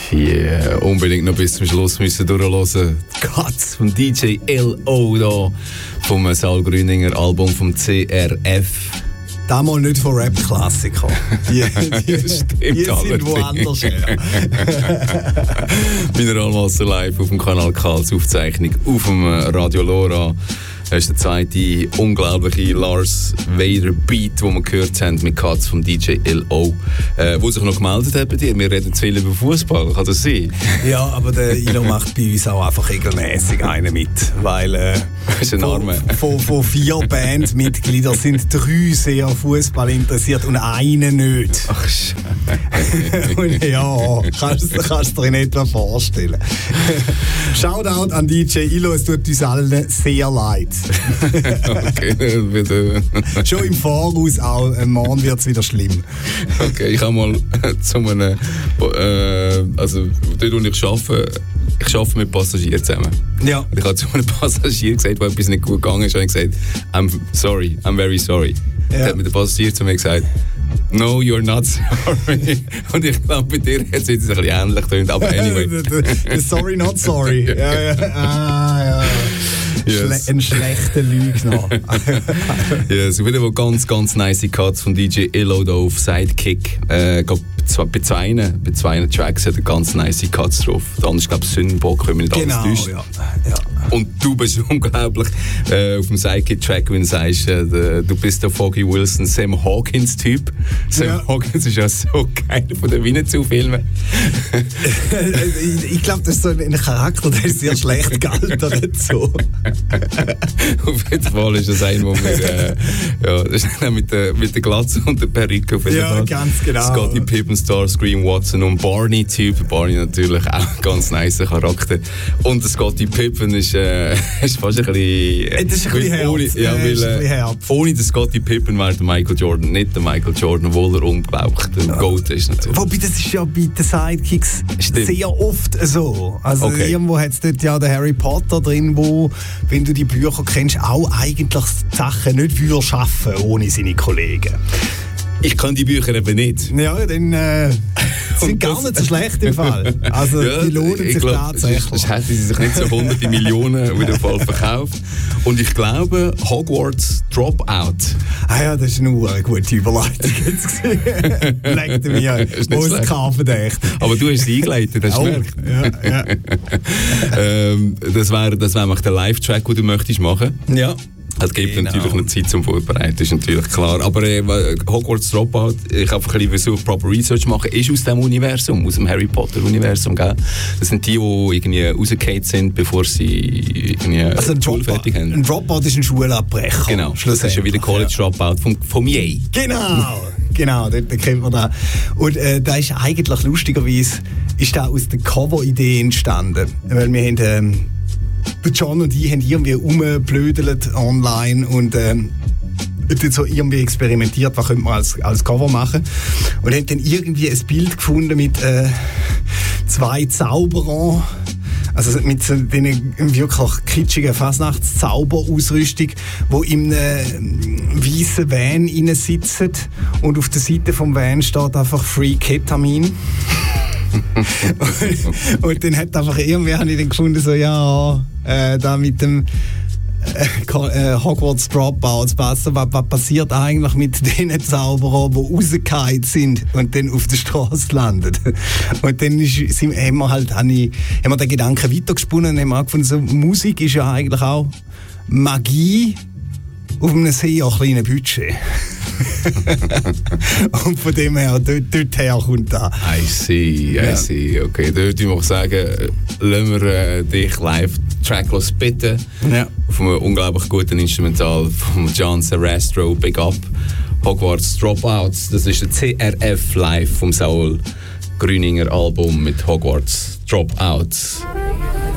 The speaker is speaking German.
unbedingt noch bis zum Schluss müssen durchhören. Die Cuts von DJ L.O. da vom Saul Grüninger Album vom CRF. Damals nicht von Rap-Klassiker. Die sind woanders her. Mineralwasser live auf dem Kanal K als Aufzeichnung auf dem Radio Lora. Das ist der zweite unglaubliche Lars Vader Beat, den wir gehört haben mit Cuts vom DJ L.O., wo sich noch gemeldet hat bei dir. Wir reden zu viel über Fußball, kann das sein? Ja, aber der Ilo macht bei uns auch einfach regelmäßig einen mit, weil von 4 Bandmitgliedern sind 3 sehr Fußball interessiert und einer nicht. Ach und ja, kannst du dir in etwa vorstellen. Shoutout an DJ Ilo, es tut uns allen sehr leid. Okay, bitte. Schon im Voraus auch, morgen wird es wieder schlimm. Okay, ich habe mal zu einem, also dort, wo ich arbeite mit Passagieren zusammen. Ja. Und ich habe zu einem Passagier gesagt, wo etwas nicht gut gegangen ist, und ich gesagt, I'm very sorry. Ja. Dann hat mir der Passagier zu mir gesagt, no, you're not sorry. Und ich glaube, bei dir hat es jetzt ein bisschen ähnlich getönt, aber anyway. Sorry, not sorry. Ja. Yes. Ein schlechter Lügner. Yes, wieder wo ganz nice Cuts von DJ Illo da auf Sidekick. Bei zwei Tracks hat er ganz nice Cuts drauf. Der andere ist, glaube ich, Sündenbock, wenn mich nicht alles täuscht. Ja. Und du bist unglaublich auf dem Sidekick-Track, wenn du sagst, du bist der Foggy Wilson, Sam Hawkins-Typ. Sam Hawkins ist ja so geil von den Winnetou-Filmen. Ich glaube, das ist so ein Charakter, der ist sehr schlecht gealtert. So. Auf jeden Fall ist das ein, wo wir das ist mit der Glatze und der Perücke auf jeden Fall. Ja, ganz genau. Scottie Pippen, Starscream, Watson und Barney-Typ. Barney natürlich auch ein ganz nice Charakter. Und der Scottie Pippen ist fast ein bisschen... Das ist ein bisschen herb. Ohne den Scottie Pippen wäre der Michael Jordan nicht der Michael Jordan, obwohl er unglaublich der Goat ist natürlich. Wobei, das ist ja bei den Sidekicks sehr oft so. Also irgendwo hat es dort ja den Harry Potter drin, wo, wenn du die Bücher kennst, auch eigentlich Sachen nicht schaffen ohne seine Kollegen. Ich kann die Bücher eben nicht. Ja, dann sind gar nicht so schlecht im Fall. Also die lohnen sich tatsächlich. Das hätten sie sich nicht so hunderte Millionen wieder voll verkauft. Und ich glaube, Hogwarts Dropout. Ah ja, das ist eine gute Überleitung jetzt gesehen. Legte mir Oscar verdächtig. Aber du hast sie eingeleitet, hast du gemerkt? Ja. Das wäre der Live-Track, den du möchtest machen. Ja. Es gibt natürlich noch Zeit zum Vorbereiten, ist natürlich klar. Aber Hogwarts Dropout, ich habe ein bisschen versucht, proper Research zu machen, ist aus dem Universum, aus dem Harry Potter-Universum. Gell? Das sind die irgendwie rausgefallen sind, bevor sie die Schule fertig haben. Ein Dropout ist ein Schulabbrecher. Genau, das ist ja wie der College Dropout vom Yay. Genau, dort kennt man das. Und da ist eigentlich lustigerweise aus der Cover-Idee entstanden. Weil wir haben... Der John und ich haben irgendwie rumgeblödelt online und so irgendwie experimentiert, was könnte man als Cover machen. Und haben dann irgendwie ein Bild gefunden mit 2 Zauberern, also mit so diesen wirklich kitschigen Fasnachtszauber-Ausrüstung, die in einem weißen Van innen sitzen und auf der Seite vom Van steht einfach Free Ketamin. und dann hat einfach irgendwie, habe ich dann gefunden, so da mit dem Hogwarts Dropouts passen, was passiert eigentlich mit den Zauberern, die rausgefallen sind und dann auf der Straße landen. Und dann haben wir den Gedanken weitergesponnen und haben angefangen, so, Musik ist ja eigentlich auch Magie auf einem sehr kleinen Budget. Und von dem her, dort her kommt das. I see. Okay, dort würde ich auch sagen, lassen wir dich live tracklos bitten. Ja. Auf einem unglaublich guten Instrumental von John Sarastro, Big Up. Hogwarts Dropouts, das ist der CRF live vom Saul Grüninger Album mit Hogwarts Dropouts.